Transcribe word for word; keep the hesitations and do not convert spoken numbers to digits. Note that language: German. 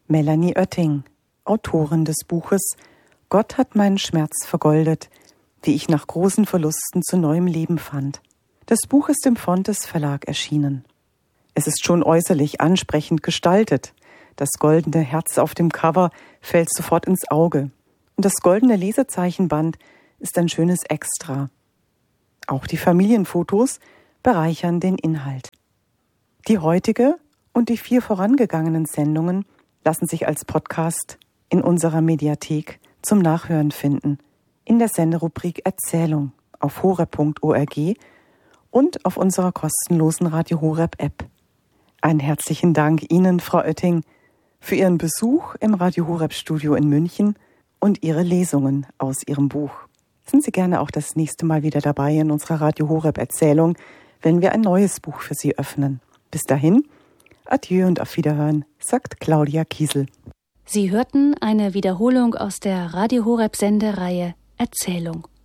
Melanie Oetting, Autorin des Buches »Gott hat meinen Schmerz vergoldet, wie ich nach großen Verlusten zu neuem Leben fand«. Das Buch ist im Fontes Verlag erschienen. Es ist schon äußerlich ansprechend gestaltet. Das goldene Herz auf dem Cover fällt sofort ins Auge. Und das goldene Lesezeichenband ist ein schönes Extra. Auch die Familienfotos bereichern den Inhalt. Die heutige und die vier vorangegangenen Sendungen lassen sich als Podcast in unserer Mediathek zum Nachhören finden, in der Senderubrik Erzählung auf horeb punkt org und auf unserer kostenlosen Radio Horeb App. Einen herzlichen Dank Ihnen, Frau Oetting, für Ihren Besuch im Radio Horeb Studio in München und Ihre Lesungen aus Ihrem Buch. Sind Sie gerne auch das nächste Mal wieder dabei in unserer Radio Horeb Erzählung, wenn wir ein neues Buch für Sie öffnen. Bis dahin, adieu und auf Wiederhören, sagt Claudia Kiesel. Sie hörten eine Wiederholung aus der Radio Horeb Sendereihe Erzählung.